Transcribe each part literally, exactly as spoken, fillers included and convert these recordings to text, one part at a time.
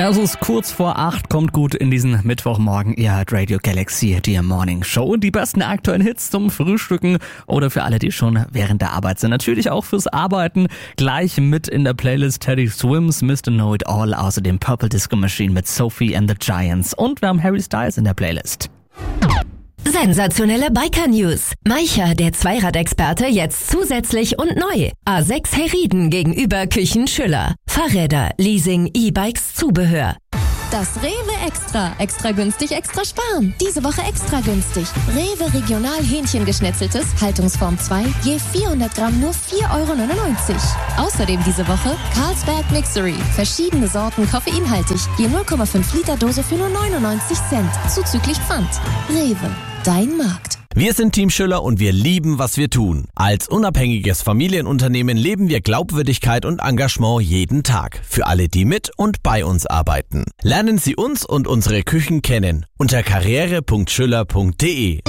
Es ist kurz vor acht, kommt gut in diesen Mittwochmorgen. Ihr hört Radio Galaxy, die Morning Show. Die besten aktuellen Hits zum Frühstücken oder für alle, die schon während der Arbeit sind. Natürlich auch fürs Arbeiten. Gleich mit in der Playlist Teddy Swims, Mister Know It All, außerdem Purple Disco Machine mit Sophie and the Giants. Und wir haben Harry Styles in der Playlist. Sensationelle Biker-News. Maicher, der Zweiradexperte, jetzt zusätzlich und neu. A sechs Herrieden gegenüber Küchen Schüller. Fahrräder, Leasing, E-Bikes, Zubehör. Das Rewe Extra. Extra günstig, extra sparen. Diese Woche extra günstig. Rewe Regional Hähnchengeschnetzeltes, Haltungsform zwei, je vierhundert Gramm nur vier Euro neunundneunzig. Außerdem diese Woche Carlsberg Mixery. Verschiedene Sorten koffeinhaltig, je null Komma fünf Liter Dose für nur neunundneunzig Cent. Zuzüglich Pfand. Rewe, dein Markt. Wir sind Team Schüller und wir lieben, was wir tun. Als unabhängiges Familienunternehmen leben wir Glaubwürdigkeit und Engagement jeden Tag. Für alle, die mit und bei uns arbeiten. Lernen Sie uns und unsere Küchen kennen unter karriere punkt schüller punkt de.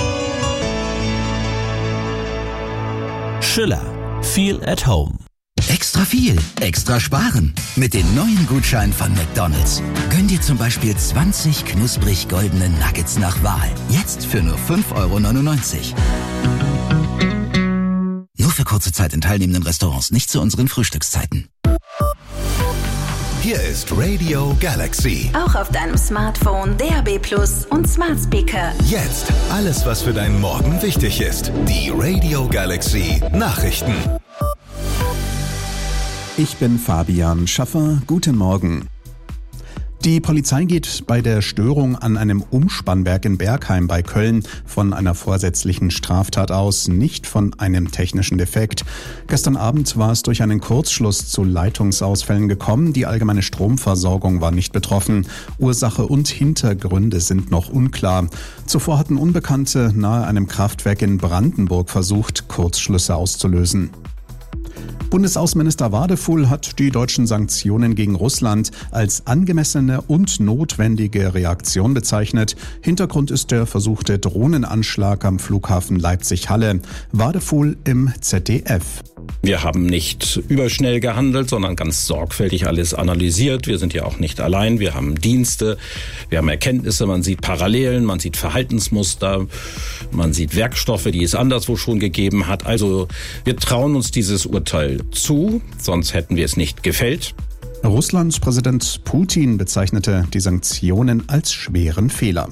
Schüller. Feel at home. Extra viel, extra sparen. Mit den neuen Gutscheinen von McDonald's. Gönn dir zum Beispiel zwanzig knusprig goldene Nuggets nach Wahl. Jetzt für nur fünf Euro neunundneunzig. Nur für kurze Zeit in teilnehmenden Restaurants, nicht zu unseren Frühstückszeiten. Hier ist Radio Galaxy. Auch auf deinem Smartphone, D A B Plus und Smart Speaker. Jetzt alles, was für deinen Morgen wichtig ist. Die Radio Galaxy Nachrichten. Ich bin Fabian Schaffer. Guten Morgen. Die Polizei geht bei der Störung an einem Umspannwerk in Bergheim bei Köln von einer vorsätzlichen Straftat aus, nicht von einem technischen Defekt. Gestern Abend war es durch einen Kurzschluss zu Leitungsausfällen gekommen. Die allgemeine Stromversorgung war nicht betroffen. Ursache und Hintergründe sind noch unklar. Zuvor hatten Unbekannte nahe einem Kraftwerk in Brandenburg versucht, Kurzschlüsse auszulösen. Bundesaußenminister Wadefuhl hat die deutschen Sanktionen gegen Russland als angemessene und notwendige Reaktion bezeichnet. Hintergrund ist der versuchte Drohnenanschlag am Flughafen Leipzig-Halle. Wadefuhl im Z D F. Wir haben nicht überschnell gehandelt, sondern ganz sorgfältig alles analysiert. Wir sind ja auch nicht allein. Wir haben Dienste, wir haben Erkenntnisse, man sieht Parallelen, man sieht Verhaltensmuster, man sieht Werkstoffe, die es anderswo schon gegeben hat. Also wir trauen uns dieses Urteil zu, sonst hätten wir es nicht gefällt. Russlands Präsident Putin bezeichnete die Sanktionen als schweren Fehler.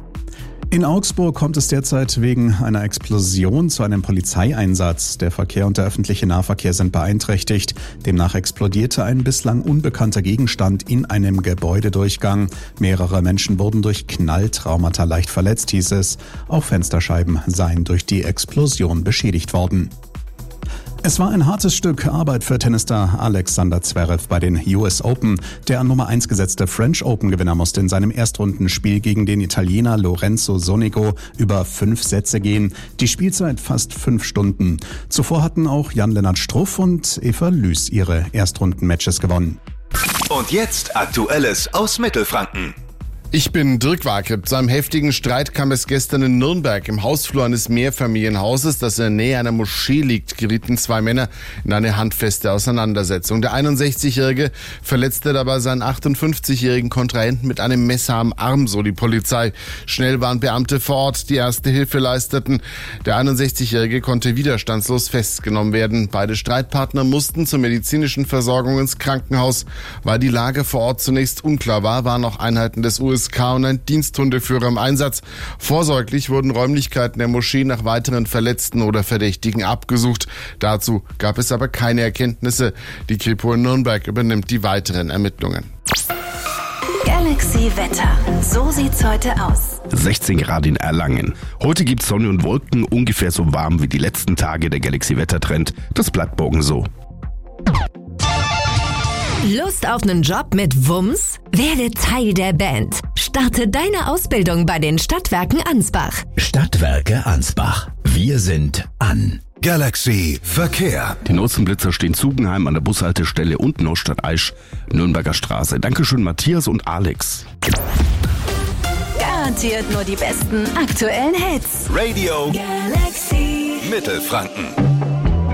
In Augsburg kommt es derzeit wegen einer Explosion zu einem Polizeieinsatz. Der Verkehr und der öffentliche Nahverkehr sind beeinträchtigt. Demnach explodierte ein bislang unbekannter Gegenstand in einem Gebäudedurchgang. Mehrere Menschen wurden durch Knalltraumata leicht verletzt, hieß es. Auch Fensterscheiben seien durch die Explosion beschädigt worden. Es war ein hartes Stück Arbeit für Tennisstar Alexander Zverev bei den U S Open. Der an Nummer eins gesetzte French Open-Gewinner musste in seinem Erstrundenspiel gegen den Italiener Lorenzo Sonego über fünf Sätze gehen. Die Spielzeit fast fünf Stunden. Zuvor hatten auch Jan-Lennart Struff und Eva Lüß ihre Erstrundenmatches gewonnen. Und jetzt Aktuelles aus Mittelfranken. Ich bin Dirk Warkripp. Zu einem heftigen Streit kam es gestern in Nürnberg. Im Hausflur eines Mehrfamilienhauses, das in der Nähe einer Moschee liegt, gerieten zwei Männer in eine handfeste Auseinandersetzung. Der einundsechzigjährige verletzte dabei seinen achtundfünfzigjährigen Kontrahenten mit einem Messer am Arm, so die Polizei. Schnell waren Beamte vor Ort, die erste Hilfe leisteten. Der einundsechzigjährige konnte widerstandslos festgenommen werden. Beide Streitpartner mussten zur medizinischen Versorgung ins Krankenhaus. Weil die Lage vor Ort zunächst unklar war, waren auch Einheiten des U S K und ein Diensthundeführer im Einsatz. Vorsorglich wurden Räumlichkeiten der Moschee nach weiteren Verletzten oder Verdächtigen abgesucht. Dazu gab es aber keine Erkenntnisse. Die Kripo in Nürnberg übernimmt die weiteren Ermittlungen. Galaxy Wetter. So sieht's heute aus. sechzehn Grad in Erlangen. Heute gibt's Sonne und Wolken, ungefähr so warm wie die letzten Tage. Der Galaxy Wettertrend, das bleibt morgen so. Lust auf einen Job mit Wumms? Werde Teil der Band. Starte deine Ausbildung bei den Stadtwerken Ansbach. Stadtwerke Ansbach. Wir sind an. Galaxy Verkehr. Die Nutzenblitzer stehen Zugenheim an der Bushaltestelle und Neustadt-Aisch, Nürnberger Straße. Dankeschön Matthias und Alex. Garantiert nur die besten aktuellen Hits. Radio Galaxy Mittelfranken.